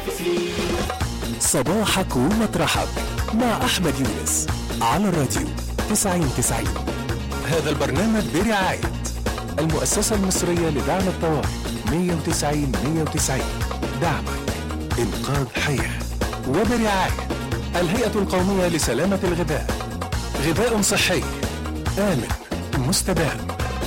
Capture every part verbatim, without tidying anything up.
المنافسين. صباحك ومطرحك مع أحمد يونس على الراديو تسعين تسعين. هذا البرنامج برعاية المؤسسة المصرية لدعم الطوارئ مية وتسعين مية وتسعين، دعمك إنقاذ حياة. وبرعاية الهيئة القومية لسلامة الغذاء، غذاء صحي آمن مستدام.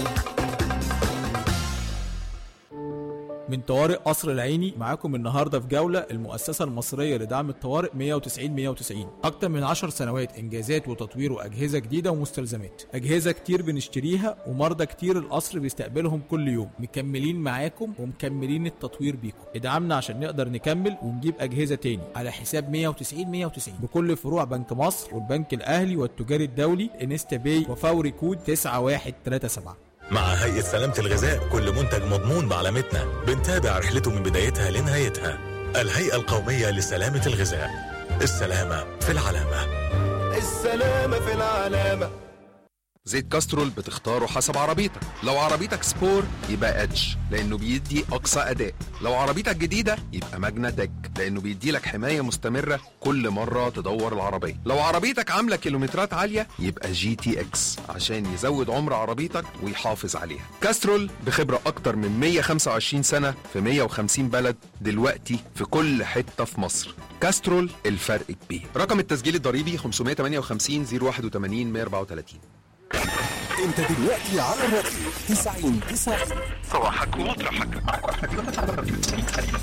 من طوارئ قصر العيني معاكم النهارده في جوله المؤسسه المصريه لدعم الطوارئ مية وتسعين مية وتسعين. اكتر من عشر سنوات انجازات وتطوير واجهزه جديده ومستلزمات، اجهزه كتير بنشتريها ومرضى كتير القصر بيستقبلهم كل يوم. مكملين معاكم ومكملين التطوير بيكم. ادعمنا عشان نقدر نكمل ونجيب اجهزه تاني على حساب مية وتسعين مية وتسعين بكل فروع بنك مصر والبنك الاهلي والتجاري الدولي انستا باي وفوري كود تسعة واحد تلاتة سبعة. مع هيئة سلامة الغذاء كل منتج مضمون بعلامتنا، بنتابع رحلته من بدايتها لنهايتها. الهيئة القومية لسلامة الغذاء، السلامة في العلامة. السلامة في العلامة. زيت كاسترول بتختاره حسب عربيتك. لو عربيتك سبور يبقى ادج لانه بيدي اقصى اداء. لو عربيتك جديده يبقى ماجنا تك لانه بيدي لك حمايه مستمره كل مره تدور العربيه. لو عربيتك عامله كيلومترات عاليه يبقى جي تي اكس عشان يزود عمر عربيتك ويحافظ عليها. كاسترول بخبره اكتر من مية وخمسة وعشرين سنه في مية وخمسين بلد دلوقتي في كل حته في مصر. كاسترول الفرق كبير. رقم التسجيل الضريبي خمسمية وتمانية وخمسين صفر واحد وتمانين مية واربعة وتلاتين. انت دلوقتي على الراديو تسعين تسعين. صباحك ومطرحك.